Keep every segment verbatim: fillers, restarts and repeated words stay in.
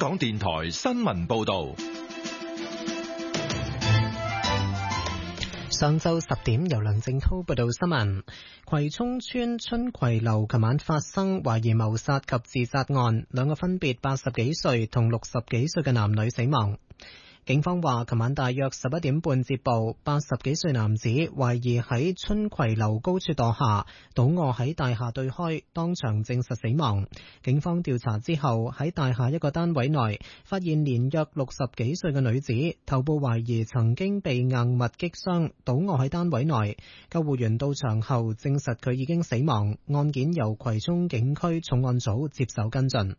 港電台新聞報道。 上晝十點，由梁正濤報道新聞。葵涌村春葵樓琴晚發生懷疑謀殺及自殺案，兩個分別八十幾歲同六十幾歲嘅男女死亡。警方話，琴晚大約十一點半接報，八十幾歲男子懷疑喺春葵樓高處墮下，倒卧喺大廈對開，當場證實死亡。警方調查之後，喺大廈一個單位內發現年約六十幾歲嘅女子，頭部懷疑曾經被硬物擊傷，倒卧喺單位內。救護員到場後證實佢已經死亡，案件由葵涌警區重案組接手跟進。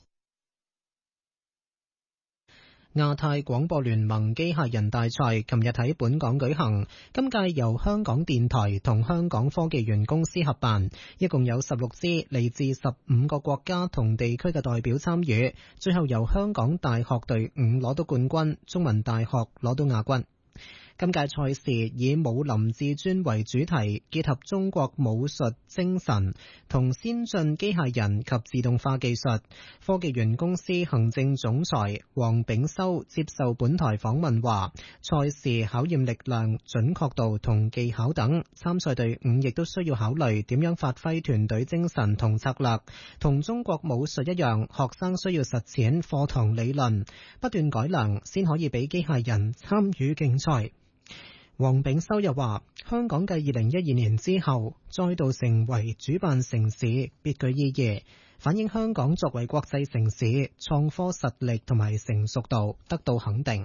亞太廣播聯盟機械人大賽琴日喺本港舉行，今屆由香港電台同香港科技園公司合辦，一共有十六支嚟自十五個國家同地區嘅代表參與，最後由香港大學隊伍攞到冠軍，中文大學攞到亞軍。今屆賽事以武林至尊為主題，結合中國武術精神同先進機械人及自動化技術。科技園公司行政總裁黃炳修接受本台訪問話，賽事考驗力量、準確度同技巧等，參賽隊伍亦都需要考慮點樣發揮團隊精神同策略。同中國武術一樣，學生需要實踐課堂理論，不斷改良，先可以俾機械人參與競賽。黃炳修又話，香港繼二零一二年之後再度成為主辦城市，別具意義，反映香港作為國際城市，創科實力同埋成熟度得到肯定。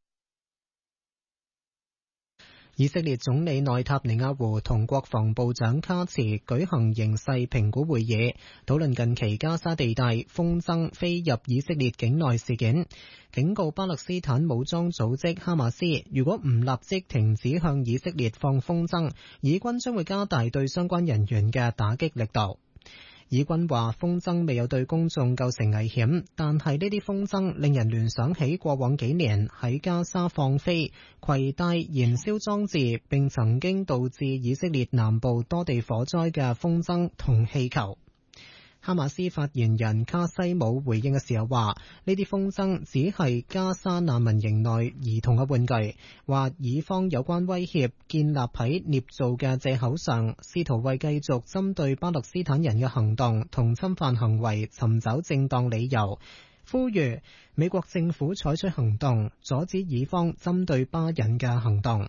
以色列總理內塔尼亞胡同國防部長卡茨舉行形勢評估會議，討論近期加沙地帶風箏飛入以色列境內事件，警告巴勒斯坦武裝組織哈馬斯，如果唔立即停止向以色列放風箏，以軍將會加大對相關人員嘅打擊力度。以軍話風箏未有對公眾構成危險，但係呢啲風箏令人聯想起過往幾年喺加沙放飛攜帶燃燒裝置，並曾經導致以色列南部多地火災嘅風箏同氣球。哈馬斯發言人卡西姆回應嘅時候話，呢啲風箏只係加沙難民營內兒童嘅玩具，話以方有關威脅建立喺捏造嘅藉口上，試圖為繼續針對巴勒斯坦人嘅行動同侵犯行為尋找正當理由，呼籲美國政府採取行動，阻止以方針對巴人嘅行動。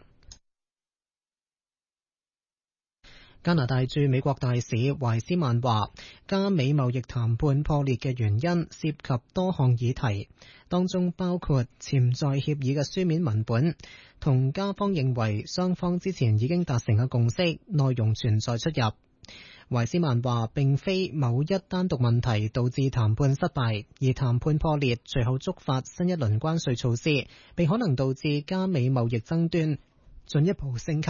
加拿大駐美國大使懷斯曼話，加美貿易談判破裂嘅原因涉及多項議題，當中包括潛在協議嘅書面文本，同加方認為雙方之前已經達成嘅共識，內容存在出入。懷斯曼話，並非某一單獨問題導致談判失敗，而談判破裂隨後觸發新一輪關稅措施，並可能導致加美貿易爭端進一步升級。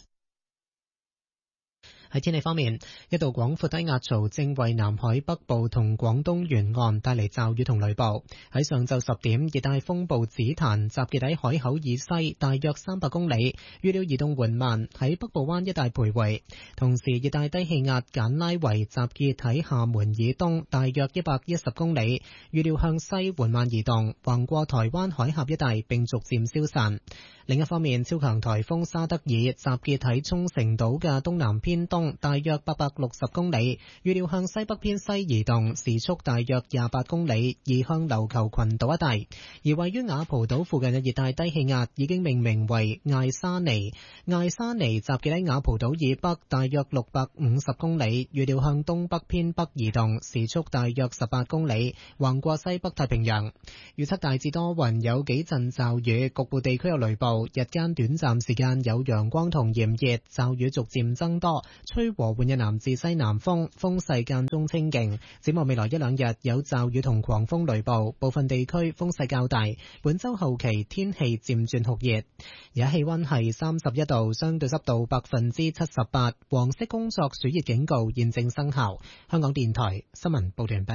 喺天氣方面，一道廣闊低壓槽正為南海北部同廣東沿岸帶嚟驟雨同雷暴。喺上晝十點，熱帶風暴紫檀集結喺海口以西大約三百公里，預料移動緩慢，喺北部灣一帶徘徊。同時，熱帶低氣壓簡拉維集結喺廈門以東大約一百一十公里，預料向西緩慢移動，橫過台灣海峽一帶並逐漸消散。另一方面，超強颱風沙德爾集結喺沖繩島嘅東南偏東大約八百六十公里，預料向西北偏西移動，時速大約廿八公里，移向琉球群島一帶。而位於雅蒲島附近嘅熱帶低氣壓已經命名為艾沙尼，艾沙尼集結喺雅蒲島以北大約六百五十公里，預料向東北偏北移動，時速大約十八公里，橫過西北太平洋。預測大致多雲，有幾陣驟雨，局部地區有雷暴，日間短暫時間有陽光同炎熱，驟雨逐漸增多，吹和緩嘅南至西南風，風勢間中清勁。展望未來一兩日有驟雨同狂風雷暴，部分地區風勢較大。本周後期天氣漸轉酷熱，而家氣溫係三十一度，相對濕度百分之七十八，黃色工作暑熱警告現正生效。香港電台新聞報道完畢。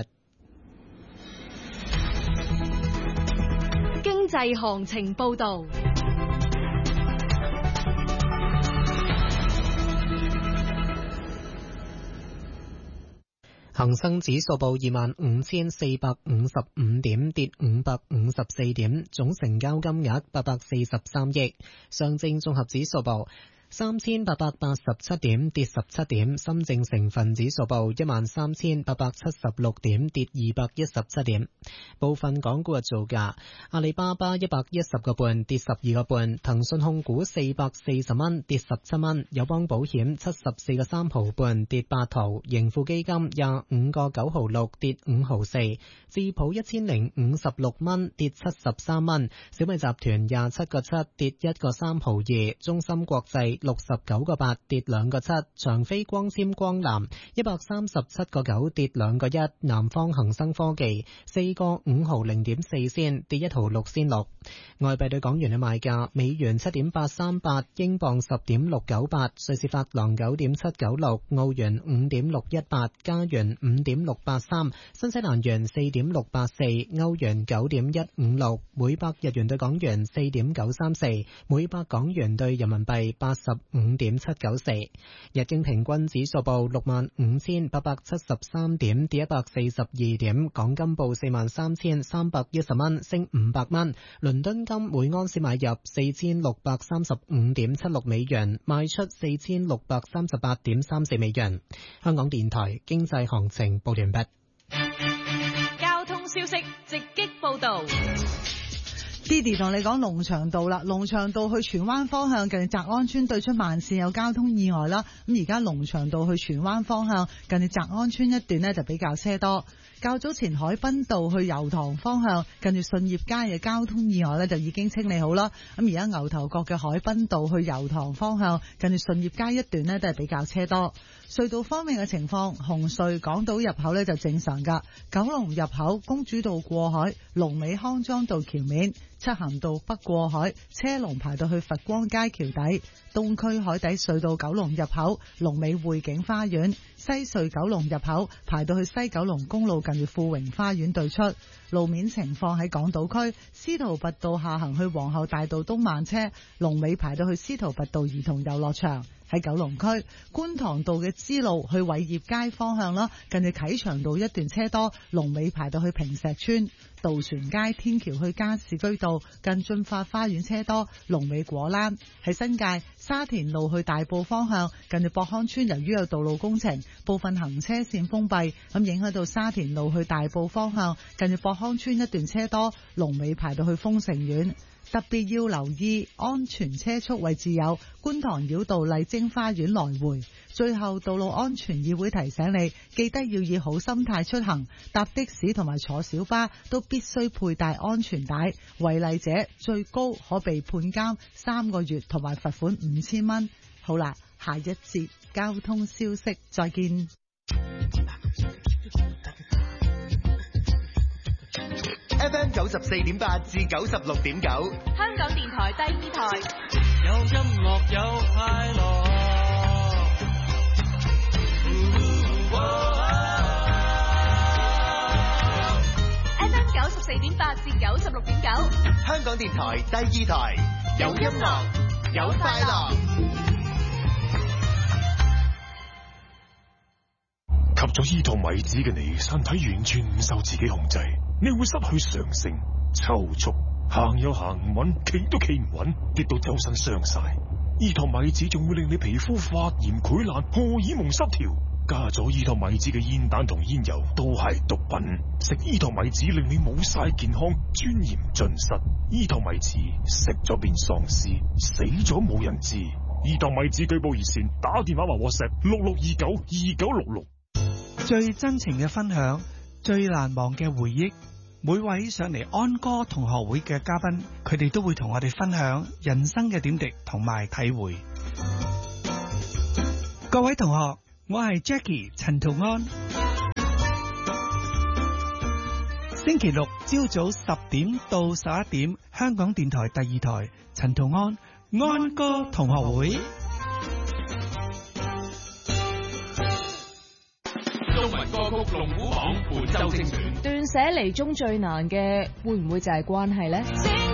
經濟行情報道。 恒生指數報二萬五千四百五十五點，跌五百五十四點，總成交金額八百四十三億。上證綜合指數報三千八百八十七點，跌十七點。深證成分指數報一萬三千八百七十六點，跌二百一十七點。部分港股嘅造價：阿里巴巴一百一十個半，跌十二個半；騰訊控股四百四十蚊，跌十七蚊；友邦保險七十四個三毫半，跌八毫；盈富基金廿五個九毫六，跌五毫四；智普一千零五十六蚊，跌七十三蚊；小米集團廿七個七，跌一個三毫二；中芯國際六十九個八，跌兩個七；長飛光纖光纜一百三十七個九，跌兩個一；南方恒生科技四個五毫零點四仙，跌一毫六仙六。外幣對港元嘅賣價：美元七點八三八，英鎊十點六九八，瑞士法郎九點七九六，澳元五點六一八，加元五點六八三，新西蘭元四點六八四，歐元九點一五六，每百日元對港元四點九三四，每百港元對人民幣八十五點七九四。日經平均指數報六萬五千八百七十三點，跌一百四十二點。港金報四萬三千三百一十蚊，升五百蚊。倫敦金每安士買入四千六百三十五點七六美元，賣出四千六百三十八點三四美元。香港電台經濟行情報完畢。 交通消息直擊報道。 Didi 同你講龍翔道啦，龍翔道去荃灣方向近住澤安村對出慢線有交通意外啦。咁而家龍翔道去荃灣方向近住澤安村一段呢就比較車多。較早前海濱道去油塘方向近住順業街嘅交通意外呢就已經清理好啦。咁而家牛頭角嘅海濱道去油塘方向近住順業街一段呢都係比較車多。隧道方面嘅情況，紅隧港島入口呢就正常噶，九龍入口公主道過海，龍尾康莊道橋面，漆咸道北過海，車龍排到去佛光街橋底，東區海底隧道九龍入口，龍尾匯景花園，西隧九龍入口排到去西九龍公路近住富榮花園對出。路面情況喺港島區，司徒拔道下行去皇后大道東慢車，龍尾排到去司徒拔道兒童遊樂場。喺九龍區觀塘道嘅支路去偉業街方向啦，近住啟祥道一段車多，龍尾排到去坪石村。渡船街天橋去加士居道近駿發花園車多，龍尾果欄。喺新界沙田路去大埔方向近住博康村，由於有道路工程，部分行車線封閉，咁影響到沙田路去大埔方向近住博康村一段車多，龍尾排到去豐盛苑。特別要留意安全車速位置有觀塘繞道麗晶花園來回。最後，道路安全議會提醒你，記得要以好心態出行，搭的士同埋坐小巴都必須佩戴安全帶，違例者最高可被判監三個月同埋罰款五千蚊。好啦，下一節交通消息再見。 F M 九十四點八至九十六點九， 香港電台第二台， 有音樂有快樂。 F M 九十四點八至九十六點九， 香港電台第二台，有音樂有快樂。 吸咗依托米子嘅你，身體完全唔受自己控制，你會失去常性、抽搐，行又行唔穩，企都企唔穩，跌到周身傷晒。依托米子仲會令你皮膚發炎、潰爛、荷爾蒙失調。加咗依托米子嘅煙彈同煙油都係毒品，食依托米子令你冇晒健康，尊嚴盡失。依托米子食咗變喪屍，死咗冇人知。依托米子舉報熱線，打電話或 WhatsApp 六六二九二九六六。 最真情嘅分享，最難忘嘅回憶。每位上嚟安歌同學會嘅嘉賓，佢哋都會同我哋分享人生嘅點滴同埋體會。各位同學，我係 Jackie 陳圖安。星期六朝早十點到十一點，香港電台第二台陳圖安安歌同學會。 中文歌曲龍虎榜本周精選， 斷捨離中最難嘅會唔會就係關係呢？